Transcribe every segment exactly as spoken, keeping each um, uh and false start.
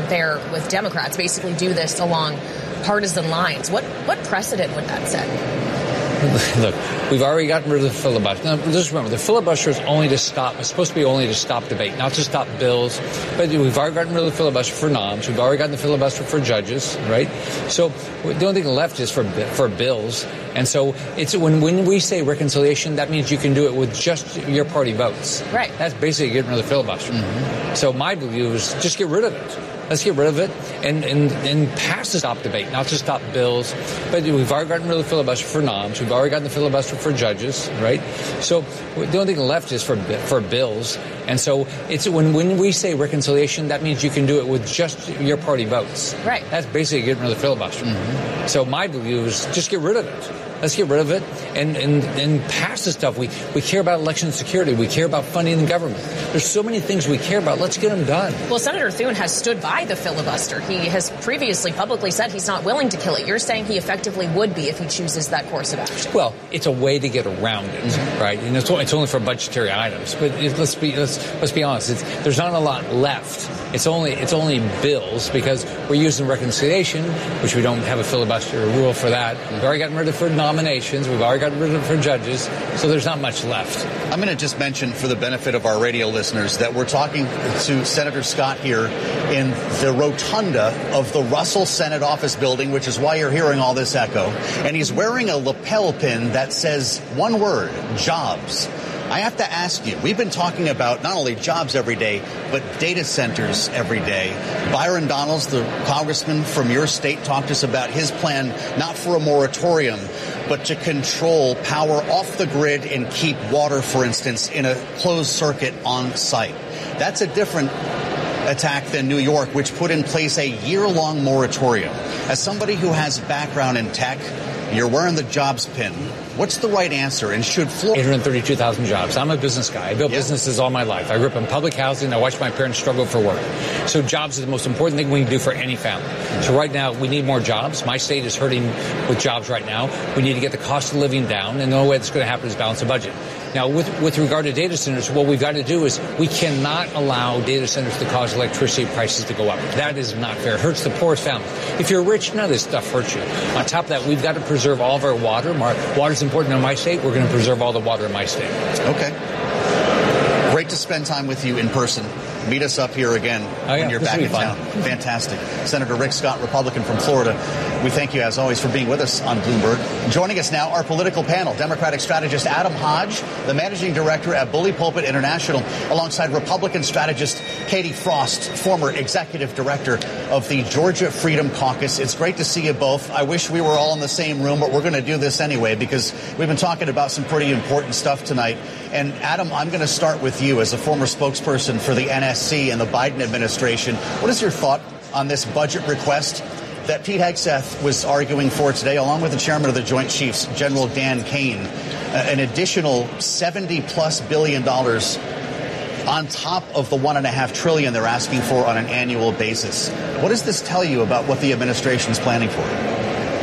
aren't there with Democrats basically do this along partisan lines. What what precedent would that set? Look, we've already gotten rid of the filibuster. Now, just remember, the filibuster is only to stop, it's supposed to be only to stop debate, not to stop bills. But we've already gotten rid of the filibuster for noms. We've already gotten the filibuster for judges, right? So the only thing left is for for bills. And so it's when, when we say reconciliation, that means you can do it with just your party votes. Right. That's basically getting rid of the filibuster. Mm-hmm. So my view is just get rid of it. Let's get rid of it and, and, and pass the stop debate, not to stop bills. But we've already gotten rid of the filibuster for noms. We've already gotten the filibuster for judges, right? So the only thing left is for for bills. And so it's when, when we say reconciliation, that means you can do it with just your party votes. Right. That's basically getting rid of the filibuster. Mm-hmm. So my view is just get rid of it. Let's get rid of it and, and, and pass the stuff. We, we care about election security. We care about funding the government. There's so many things we care about. Let's get them done. Well, Senator Thune has stood by the filibuster. He has previously publicly said he's not willing to kill it. You're saying he effectively would be if he chooses that course of action. Well, it's a way to get around it, mm-hmm. right? And it's, it's only for budgetary items. But it, let's be let's let's be honest. It's, there's not a lot left. It's only it's only bills because we're using reconciliation, which we don't have a filibuster rule for that. We've already gotten rid of for nominations. We've already gotten rid of for judges. So there's not much left. I'm going to just mention for the benefit of our radio listeners that we're talking to Senator Scott here in the rotunda of the Russell Senate office building, which is why you're hearing all this echo. And he's wearing a lapel pin that says one word, jobs. I have to ask you, we've been talking about not only jobs every day, but data centers every day. Byron Donalds, the congressman from your state, talked to us about his plan, not for a moratorium, but to control power off the grid and keep water, for instance, in a closed circuit on site. That's a different attack than New York, which put in place a year-long moratorium. As somebody who has background in tech, you're wearing the jobs pin. What's the right answer? And should Florida... eight hundred thirty-two thousand jobs. I'm a business guy. I built yeah. businesses all my life. I grew up in public housing. I watched my parents struggle for work. So jobs is the most important thing we can do for any family. So right now, we need more jobs. My state is hurting with jobs right now. We need to get the cost of living down. And the only way that's going to happen is balance the budget. Now, with, with regard to data centers, what we've got to do is we cannot allow data centers to cause electricity prices to go up. That is not fair. It hurts the poorest families. If you're rich, none of this stuff hurts you. On top of that, we've got to preserve all of our water. Water's important in my state. We're going to preserve all the water in my state. Okay. Great to spend time with you in person. Meet us up here again oh, yeah. when you're this back in fun. town. Fantastic. Senator Rick Scott, Republican from Florida. We thank you, as always, for being with us on Bloomberg. Joining us now, our political panel, Democratic strategist Adam Hodge, the managing director at Bully Pulpit International, alongside Republican strategist Katie Frost, former executive director of the Georgia Freedom Caucus. It's great to see you both. I wish we were all in the same room, but we're going to do this anyway because we've been talking about some pretty important stuff tonight. And Adam, I'm going to start with you as a former spokesperson for the N S C and the Biden administration. What is your thought on this budget request that Pete Hegseth was arguing for today, along with the chairman of the Joint Chiefs, General Dan Kane, uh, an additional seventy plus billion dollars on top of the one and a half trillion they're asking for on an annual basis? What does this tell you about what the administration is planning for?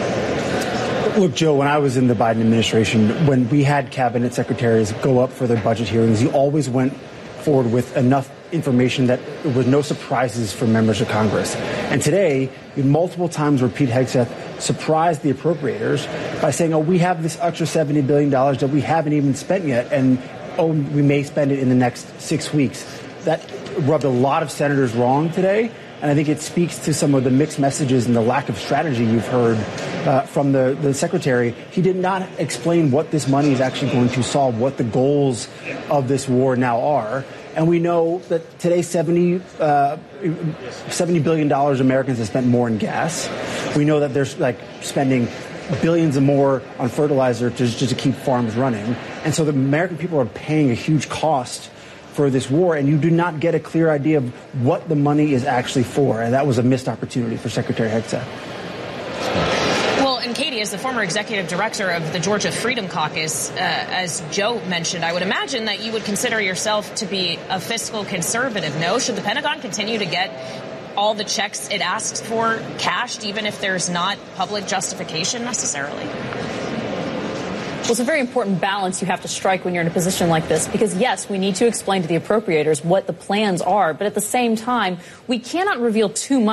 Look, Joe, when I was in the Biden administration, when we had cabinet secretaries go up for their budget hearings, you always went forward with enough information that there was no surprises for members of Congress. And today, multiple times where Pete Hegseth surprised the appropriators by saying, oh, we have this extra seventy billion dollars that we haven't even spent yet, and oh, we may spend it in the next six weeks. That rubbed a lot of senators wrong today. And I think it speaks to some of the mixed messages and the lack of strategy you've heard uh, from the, the secretary. He did not explain what this money is actually going to solve, what the goals of this war now are. And we know that today seventy, uh, seventy billion dollars Americans have spent more in gas. We know that they're like spending billions and more on fertilizer to, just to keep farms running. And so the American people are paying a huge cost for this war, and you do not get a clear idea of what the money is actually for. And that was a missed opportunity for Secretary Hegseth. Well, and Katie, as the former executive director of the Georgia Freedom Caucus, uh, as Joe mentioned, I would imagine that you would consider yourself to be a fiscal conservative. No? Should the Pentagon continue to get all the checks it asks for cashed, even if there's not public justification necessarily? Well, it's a very important balance you have to strike when you're in a position like this, because, yes, we need to explain to the appropriators what the plans are, but at the same time, we cannot reveal too much.